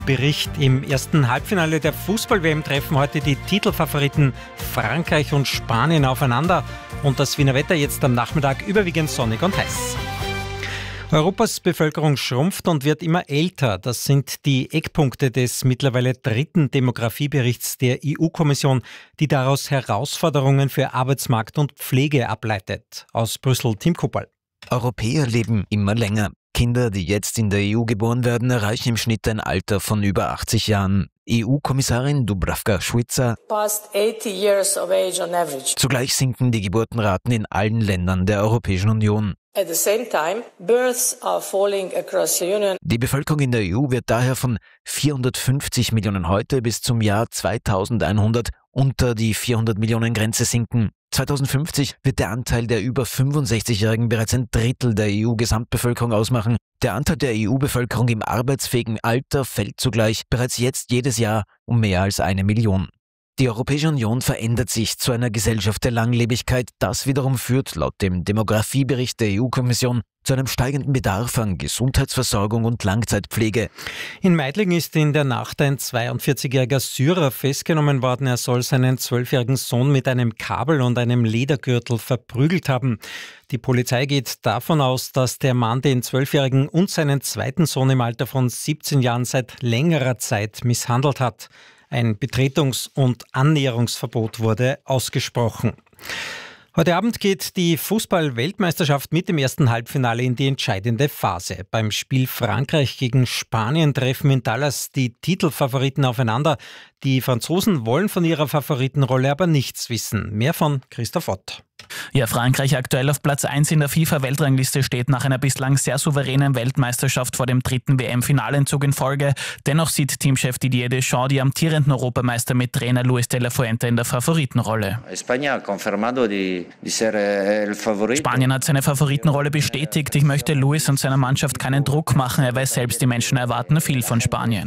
Bericht. Im ersten Halbfinale der Fußball-WM treffen heute die Titelfavoriten Frankreich und Spanien aufeinander. Und das Wiener Wetter jetzt am Nachmittag überwiegend sonnig und heiß. Europas Bevölkerung schrumpft und wird immer älter. Das sind die Eckpunkte des mittlerweile dritten Demografieberichts der EU-Kommission, die daraus Herausforderungen für Arbeitsmarkt und Pflege ableitet. Aus Brüssel, Tim Kupperl. Europäer leben immer länger. Kinder, die jetzt in der EU geboren werden, erreichen im Schnitt ein Alter von über 80 Jahren. EU-Kommissarin Dubravka-Šuica. Zugleich sinken die Geburtenraten in allen Ländern der Europäischen Union. Die Bevölkerung in der EU wird daher von 450 Millionen heute bis zum Jahr 2100 unter die 400 Millionen Grenze sinken. 2050 wird der Anteil der über 65-Jährigen bereits ein Drittel der EU-Gesamtbevölkerung ausmachen. Der Anteil der EU-Bevölkerung im arbeitsfähigen Alter fällt zugleich bereits jetzt jedes Jahr um mehr als 1 Million. Die Europäische Union verändert sich zu einer Gesellschaft der Langlebigkeit. Das wiederum führt laut dem Demografiebericht der EU-Kommission zu einem steigenden Bedarf an Gesundheitsversorgung und Langzeitpflege. In Meidling ist in der Nacht ein 42-jähriger Syrer festgenommen worden. Er soll seinen 12-jährigen Sohn mit einem Kabel und einem Ledergürtel verprügelt haben. Die Polizei geht davon aus, dass der Mann den 12-jährigen und seinen zweiten Sohn im Alter von 17 Jahren seit längerer Zeit misshandelt hat. Ein Betretungs- und Annäherungsverbot wurde ausgesprochen. Heute Abend geht die Fußball-Weltmeisterschaft mit dem ersten Halbfinale in die entscheidende Phase. Beim Spiel Frankreich gegen Spanien treffen in Dallas die Titelfavoriten aufeinander. Die Franzosen wollen von ihrer Favoritenrolle aber nichts wissen. Mehr von Christoph Ott. Ja, Frankreich aktuell auf Platz 1 in der FIFA-Weltrangliste steht nach einer bislang sehr souveränen Weltmeisterschaft vor dem dritten WM-Finalentzug in Folge. Dennoch sieht Teamchef Didier Deschamps die amtierenden Europameister mit Trainer Luis de la Fuente in der Favoritenrolle. Spanien hat seine Favoritenrolle bestätigt. Ich möchte Luis und seiner Mannschaft keinen Druck machen. Er weiß selbst, die Menschen erwarten viel von Spanien.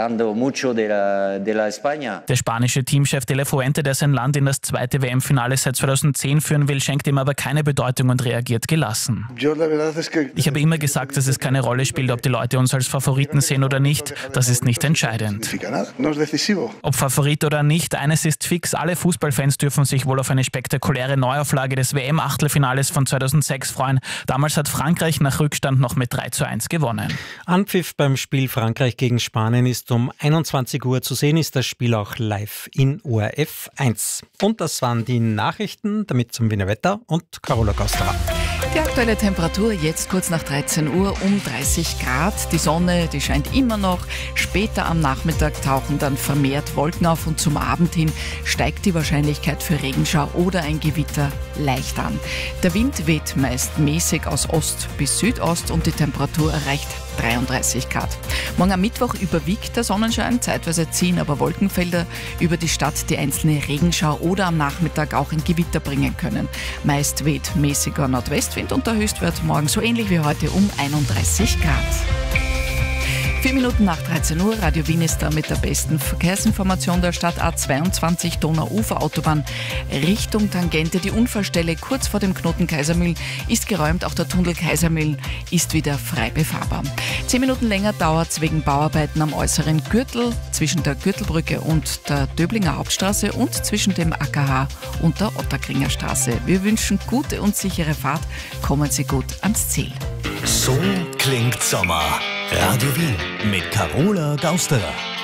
Der spanische Teamchef de la Fuente, der sein Land in das zweite WM-Finale seit 2010 führen will, schenkt ihm aber keine Bedeutung und reagiert gelassen. Ich habe immer gesagt, dass es keine Rolle spielt, ob die Leute uns als Favoriten sehen oder nicht. Das ist nicht entscheidend. Ob Favorit oder nicht, eines ist fix, alle Fußballfans dürfen sich wohl auf eine spektakuläre Neuauflage des WM-Achtelfinales von 2006 freuen. Damals hat Frankreich nach Rückstand noch mit 3:1 gewonnen. Anpfiff beim Spiel Frankreich gegen Spanien ist um 21 Uhr zu sehen, ist das Spiel auch live in ORF 1. Und das waren die Nachrichten, damit zum Wiener Wetter und Carola Costa. Die aktuelle Temperatur jetzt kurz nach 13 Uhr um 30 Grad. Die Sonne, die scheint immer noch. Später am Nachmittag tauchen dann vermehrt Wolken auf und zum Abend hin steigt die Wahrscheinlichkeit für Regenschau oder ein Gewitter leicht an. Der Wind weht meist mäßig aus Ost bis Südost und die Temperatur erreicht 33 Grad. Morgen am Mittwoch überwiegt der Sonnenschein, zeitweise ziehen aber Wolkenfelder über die Stadt, die einzelne Regenschau oder am Nachmittag auch ein Gewitter bringen können. Meist weht mäßiger Nordwestwind und der Höchstwert morgen so ähnlich wie heute um 31 Grad. 4 Minuten nach 13 Uhr, Radio Wien ist da mit der besten Verkehrsinformation der Stadt. A22 Donauufer-Autobahn Richtung Tangente. Die Unfallstelle kurz vor dem Knoten Kaisermühl ist geräumt. Auch der Tunnel Kaisermühl ist wieder frei befahrbar. 10 Minuten länger dauert es wegen Bauarbeiten am äußeren Gürtel zwischen der Gürtelbrücke und der Döblinger Hauptstraße und zwischen dem AKH und der Ottakringer Straße. Wir wünschen gute und sichere Fahrt. Kommen Sie gut ans Ziel. So klingt Sommer. Radio Wien mit Carola Gausterer.